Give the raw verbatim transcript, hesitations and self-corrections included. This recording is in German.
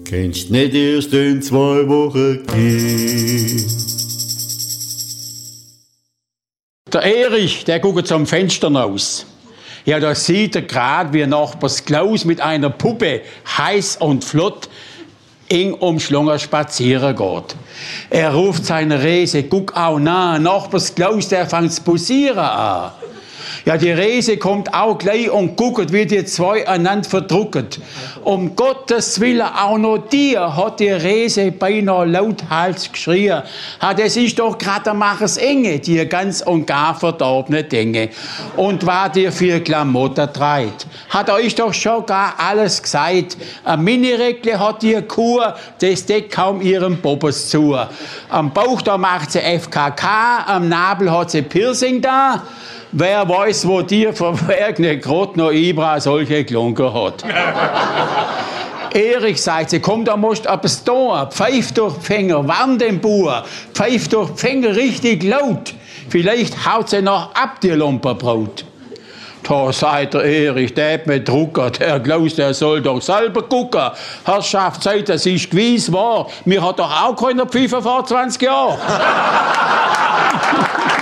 Kennst nicht erst in zwei Wochen gehen. Der Erich, der guckt zum Fenster raus. Ja, da sieht er gerade, wie Nachbars Klaus mit einer Puppe heiß und flott eng umschlungen spazieren geht. Er ruft seine Rese, guck auch nah, Nachbars Klaus, der fängt zu posieren an. Ja, die Rese kommt auch gleich und guckt, wie die zwei einander verdrucken. Um Gottes Willen, auch noch dir, hat die Rese beinahe lauthals geschrien. Ha, das ist doch gerade der Machers Enge, die ganz und gar verdorbene Dinge. Und was dir für Klamotten treibt. Hat euch doch schon gar alles gesagt. Ein Minireckle hat die Kuh, das deckt kaum ihrem Bobbes zu. Am Bauch, da macht sie F K K, am Nabel hat sie Piercing da. Wer weiß, wo dir verwerkene grad noch Ibra solche Klunker hat. Erich sagt sie, komm, da musst du etwas tun. Pfeif durch die Finger, warn den Bauer. Pfeif durch die Finger richtig laut. Vielleicht haut sie noch ab, die Lumperbraut. Da sagt der Erich, der hat mir Drucker, der Klaus, der soll doch selber gucken. Herrschaft, seit das ist gewiss wahr. Mir hat doch auch keiner Pfeife vor zwanzig Jahren.